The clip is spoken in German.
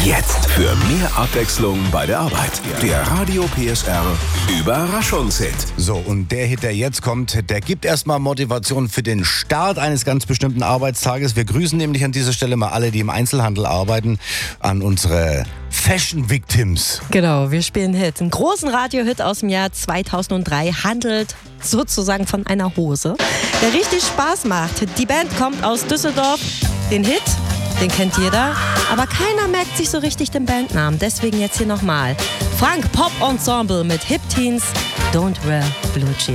Jetzt für mehr Abwechslung bei der Arbeit. Der Radio PSR Überraschungshit. So, und der Hit, der jetzt kommt, der gibt erstmal Motivation für den Start eines ganz bestimmten Arbeitstages. Wir grüßen nämlich an dieser Stelle mal alle, die im Einzelhandel arbeiten, an unsere Fashion Victims. Genau, wir spielen Hit. Einen großen Radiohit aus dem Jahr 2003 handelt sozusagen von einer Hose, der richtig Spaß macht. Die Band kommt aus Düsseldorf. Den Hit, den kennt jeder, aber keiner merkt sich so richtig den Bandnamen. Deswegen jetzt hier nochmal. Frank Pop Ensemble mit Hip Teens, Don't Wear Blue Jeans.